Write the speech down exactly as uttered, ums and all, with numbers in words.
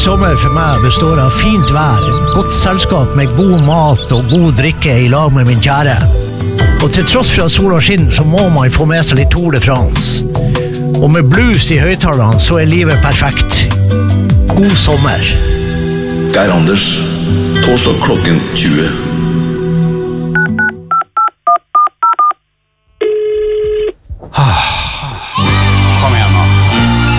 sommer for meg består av fint vær, godt selskap med god mat og god drikke i lag med min kjære. Og til tross for at sola skinner, så må man få med seg litt Tour de France. Og med blues i høyttalerne, så er livet perfekt. God sommer. Geir Anders, torsdag klokken tjue.